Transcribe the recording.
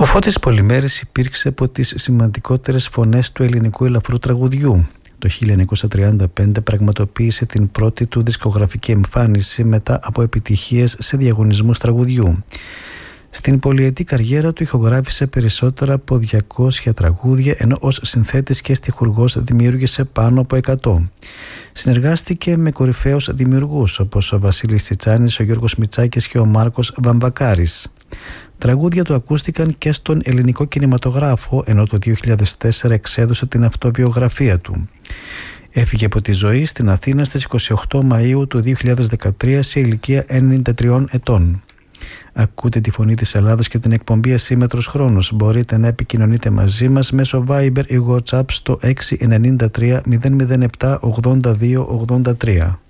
Φώτης Πολυμέρης υπήρξε από τις σημαντικότερες φωνές του ελληνικού ελαφρού τραγουδιού. Το 1935 πραγματοποίησε την πρώτη του δισκογραφική εμφάνιση μετά από επιτυχίες σε διαγωνισμούς τραγουδιού. Στην πολυετή καριέρα του ηχογράφησε περισσότερα από 200 τραγούδια, ενώ ως συνθέτης και στιχουργός δημιούργησε πάνω από 100. Συνεργάστηκε με κορυφαίους δημιουργούς όπως ο Βασίλης Τσιτσάνης, ο Γιώργος Μητσάκης και ο Μάρκος Βαμβακάρης. Τραγούδια του ακούστηκαν και στον ελληνικό κινηματογράφο, ενώ το 2004 εξέδωσε την αυτοβιογραφία του. Έφυγε από τη ζωή στην Αθήνα στις 28 Μαΐου του 2013 σε ηλικία 93 ετών. Ακούτε τη φωνή της Ελλάδας και την εκπομπή Ασύμμετρος Χρόνος. Μπορείτε να επικοινωνείτε μαζί μας μέσω Viber ή WhatsApp στο 693 007 82 83.